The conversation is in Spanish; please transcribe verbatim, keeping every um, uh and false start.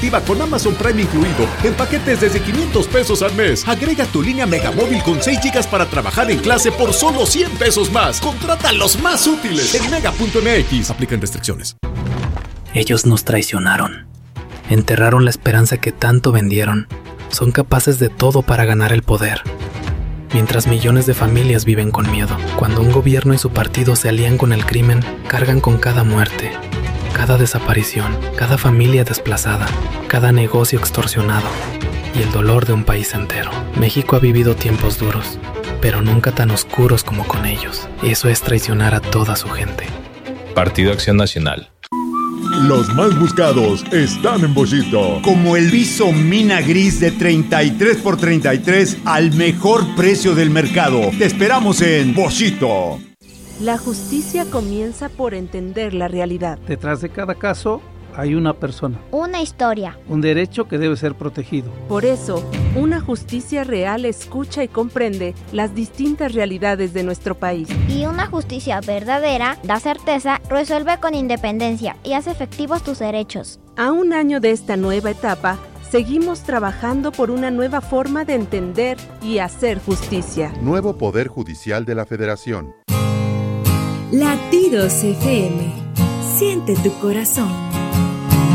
activa con Amazon Prime incluido en paquetes desde quinientos pesos al mes. Agrega tu línea Megamóvil con seis gigas para trabajar en clase por solo cien pesos más. Contrata los más útiles en mega punto m x. Aplican restricciones. Ellos nos traicionaron. Enterraron la esperanza que tanto vendieron. Son capaces de todo para ganar el poder. Mientras millones de familias viven con miedo. Cuando un gobierno y su partido se alían con el crimen, cargan con cada muerte, cada desaparición, cada familia desplazada, cada negocio extorsionado y el dolor de un país entero. México ha vivido tiempos duros, pero nunca tan oscuros como con ellos. Eso es traicionar a toda su gente. Partido Acción Nacional. Los más buscados están en Bollito. Como el viso mina gris de treinta y tres por treinta y tres al mejor precio del mercado. Te esperamos en Bollito. La justicia comienza por entender la realidad. Detrás de cada caso hay una persona. Una historia. Un derecho que debe ser protegido. Por eso, una justicia real escucha y comprende las distintas realidades de nuestro país. Y una justicia verdadera da certeza, resuelve con independencia y hace efectivos tus derechos. A un año de esta nueva etapa, seguimos trabajando por una nueva forma de entender y hacer justicia. Nuevo Poder Judicial de la Federación. Latidos F M. Siente tu corazón.